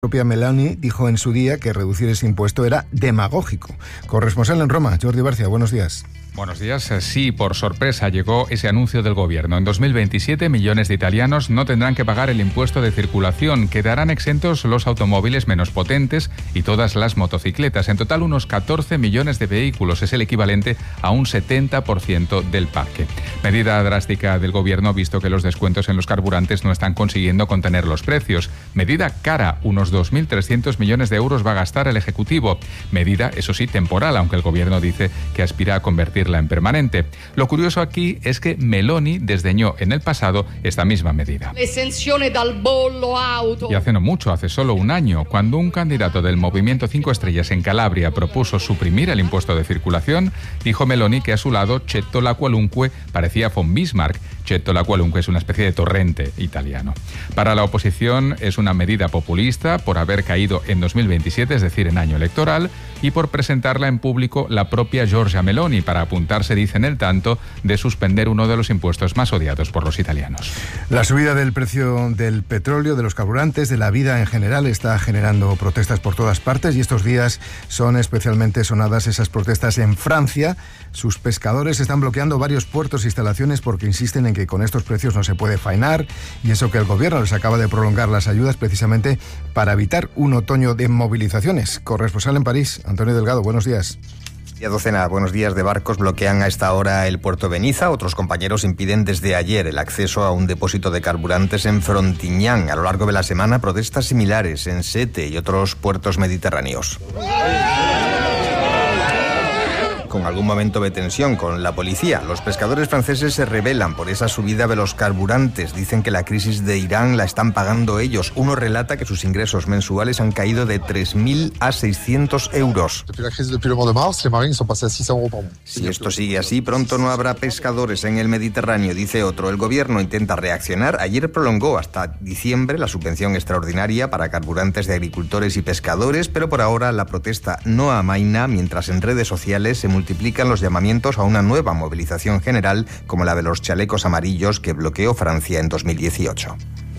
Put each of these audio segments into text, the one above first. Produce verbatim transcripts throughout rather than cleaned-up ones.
La propia Meloni dijo en su día que reducir ese impuesto era demagógico. Corresponsal en Roma, Jordi Barcia, buenos días. Buenos días. Sí, por sorpresa llegó ese anuncio del gobierno. En dos mil veintisiete, millones de italianos no tendrán que pagar el impuesto de circulación. Quedarán exentos los automóviles menos potentes y todas las motocicletas. En total, unos catorce millones de vehículos. Es el equivalente a un setenta por ciento del parque. Medida drástica del gobierno, visto que los descuentos en los carburantes no están consiguiendo contener los precios. Medida cara, unos dos mil trescientos millones de euros va a gastar el Ejecutivo. Medida, eso sí, temporal, aunque el gobierno dice que aspira a convertir en permanente. Lo curioso aquí es que Meloni desdeñó en el pasado esta misma medida. Y hace no mucho, hace solo un año, cuando un candidato del Movimiento cinco Estrellas en Calabria propuso suprimir el impuesto de circulación, dijo Meloni que a su lado Cetto la Qualunque parecía von Bismarck. Cetto la Qualunque es una especie de torrente italiano. Para la oposición es una medida populista por haber caído en dos mil veintisiete, es decir, en año electoral, y por presentarla en público la propia Giorgia Meloni para apuntarse, dice en el tanto, de suspender uno de los impuestos más odiados por los italianos. La subida del precio del petróleo, de los carburantes, de la vida en general, está generando protestas por todas partes y estos días son especialmente sonadas esas protestas en Francia. Sus pescadores están bloqueando varios puertos e instalaciones porque insisten en que con estos precios no se puede faenar, y eso que el gobierno les acaba de prolongar las ayudas precisamente para evitar un otoño de movilizaciones. Corresponsal en París, Antonio Delgado, buenos días. A docena, buenos días, de barcos bloquean a esta hora el puerto de Niza. Otros compañeros impiden desde ayer el acceso a un depósito de carburantes en Frontignan. A lo largo de la semana, protestas similares en Sète y otros puertos mediterráneos. Con algún momento de tensión con la policía. Los pescadores franceses se rebelan por esa subida de los carburantes. Dicen que la crisis de Irán la están pagando ellos. Uno relata que sus ingresos mensuales han caído de tres mil a seiscientos euros. Si esto sigue así, pronto no habrá pescadores en el Mediterráneo, dice otro. El gobierno intenta reaccionar. Ayer prolongó hasta diciembre la subvención extraordinaria para carburantes de agricultores y pescadores, pero por ahora la protesta no amaina, mientras en redes sociales se multiplican los llamamientos a una nueva movilización general como la de los chalecos amarillos que bloqueó Francia en dos mil dieciocho.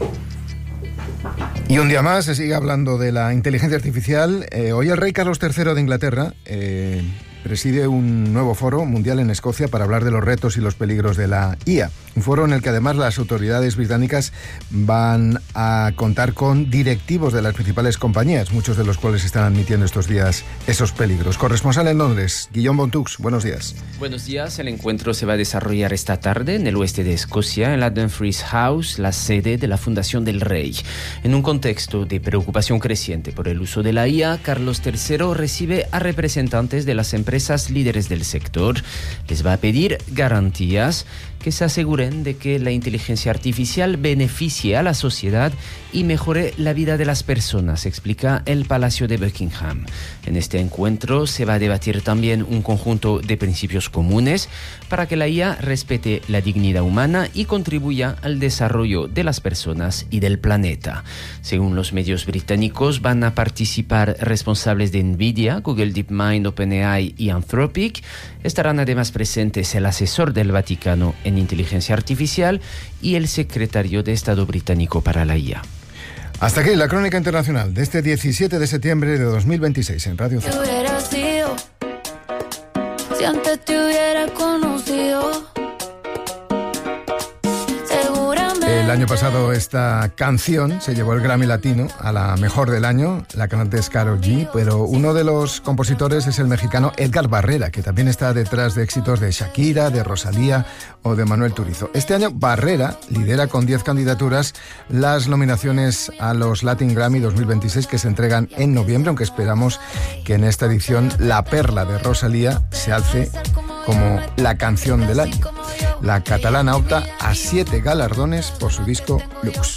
Y un día más se sigue hablando de la inteligencia artificial. Eh, hoy el rey Carlos tercero de Inglaterra eh, preside un nuevo foro mundial en Escocia para hablar de los retos y los peligros de la I A. Un foro en el que además las autoridades británicas van a contar con directivos de las principales compañías, muchos de los cuales están admitiendo estos días esos peligros. Corresponsal en Londres, Guillaume Bontux, buenos días. Buenos días. El encuentro se va a desarrollar esta tarde en el oeste de Escocia, en la Dumfries House, la sede de la Fundación del Rey. En un contexto de preocupación creciente por el uso de la I A, Carlos tercero recibe a representantes de las empresas líderes del sector. Les va a pedir garantías que se aseguren de que la inteligencia artificial beneficie a la sociedad y mejore la vida de las personas, explica el Palacio de Buckingham. En este encuentro se va a debatir también un conjunto de principios comunes para que la I A respete la dignidad humana y contribuya al desarrollo de las personas y del planeta. Según los medios británicos, van a participar responsables de Nvidia, Google DeepMind, OpenAI y Anthropic. Estarán además presentes el asesor del Vaticano en inteligencia artificial y el secretario de Estado británico para la I A. Hasta aquí la crónica internacional de este diecisiete de septiembre de dos mil veintiséis en Radio Cero. Si antes te hubiera conocido. El año pasado esta canción se llevó el Grammy Latino a la mejor del año. La cantante es Karol G, pero uno de los compositores es el mexicano Edgar Barrera, que también está detrás de éxitos de Shakira, de Rosalía o de Manuel Turizo. Este año Barrera lidera con diez candidaturas las nominaciones a los Latin Grammy dos mil veintiséis, que se entregan en noviembre, aunque esperamos que en esta edición La Perla de Rosalía se alce como la canción del año. La catalana opta a siete galardones por su disco Lux.